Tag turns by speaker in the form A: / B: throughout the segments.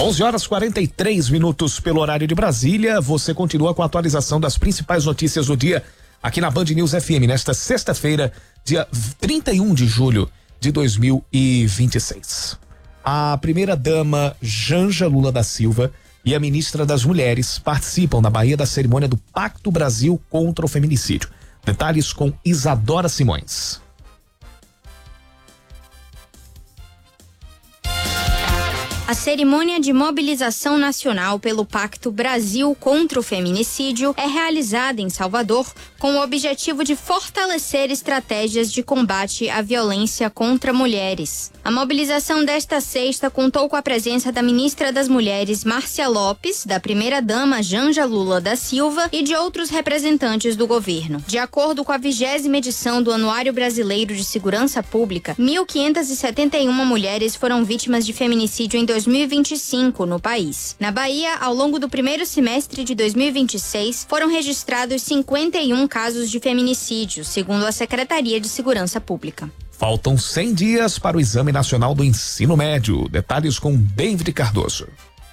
A: 11h43 pelo horário de Brasília. Você continua com a atualização das principais notícias do dia aqui na Band News FM, nesta sexta-feira, dia 31 de julho de 2026. A primeira-dama Janja Lula da Silva e a ministra das Mulheres participam na Bahia da cerimônia do Pacto Brasil contra o Feminicídio. Detalhes com Isadora Simões.
B: A cerimônia de mobilização nacional pelo Pacto Brasil contra o Feminicídio é realizada em Salvador com o objetivo de fortalecer estratégias de combate à violência contra mulheres. A mobilização desta sexta contou com a presença da ministra das Mulheres, Márcia Lopes, da primeira-dama Janja Lula da Silva e de outros representantes do governo. De acordo com a 20ª edição do Anuário Brasileiro de Segurança Pública, 1.571 mulheres foram vítimas de feminicídio em 2025 no país. Na Bahia, ao longo do primeiro semestre de 2026, foram registrados 51 casos de feminicídio, segundo a Secretaria de Segurança Pública.
A: Faltam 100 dias para o Exame Nacional do Ensino Médio. Detalhes com David Cardoso.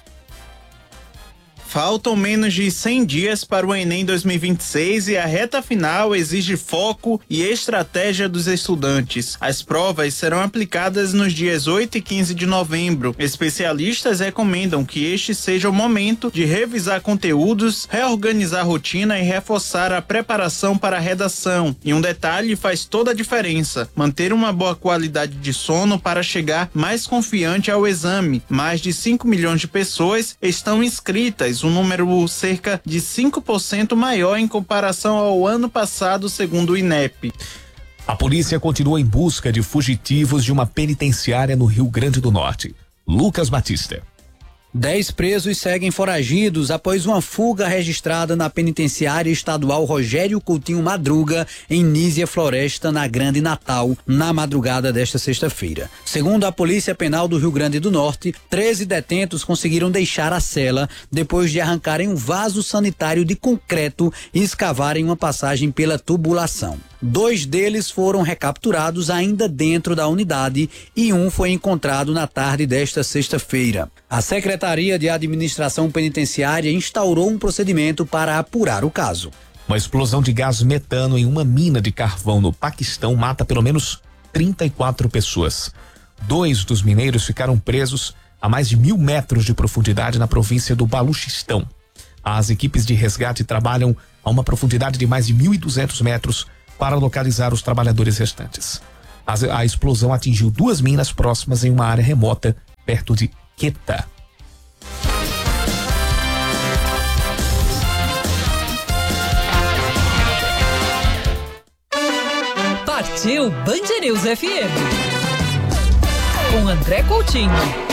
C: Faltam menos de 100 dias para o Enem 2026 e a reta final exige foco e estratégia dos estudantes. As provas serão aplicadas nos dias 8 e 15 de novembro. Especialistas recomendam que este seja o momento de revisar conteúdos, reorganizar a rotina e reforçar a preparação para a redação. E um detalhe faz toda a diferença: manter uma boa qualidade de sono para chegar mais confiante ao exame. Mais de 5 milhões de pessoas estão inscritas, um número cerca de 5% maior em comparação ao ano passado, segundo o INEP.
A: A polícia continua em busca de fugitivos de uma penitenciária no Rio Grande do Norte. Lucas Batista.
D: 10 presos seguem foragidos após uma fuga registrada na penitenciária estadual Rogério Coutinho Madruga, em Nísia Floresta, na Grande Natal, na madrugada desta sexta-feira. Segundo a Polícia Penal do Rio Grande do Norte, 13 detentos conseguiram deixar a cela depois de arrancarem um vaso sanitário de concreto e escavarem uma passagem pela tubulação. 2 deles foram recapturados ainda dentro da unidade e um foi encontrado na tarde desta sexta-feira. A Secretaria de Administração Penitenciária instaurou um procedimento para apurar o caso.
A: Uma explosão de gás metano em uma mina de carvão no Paquistão mata pelo menos 34 pessoas. 2 dos mineiros ficaram presos a mais de 1.000 metros de profundidade na província do Baluchistão. As equipes de resgate trabalham a uma profundidade de mais de 1.200 metros para localizar os trabalhadores restantes. A explosão atingiu 2 minas próximas em uma área remota, perto de Quetta.
E: Partiu Band News FM. Com André Coutinho.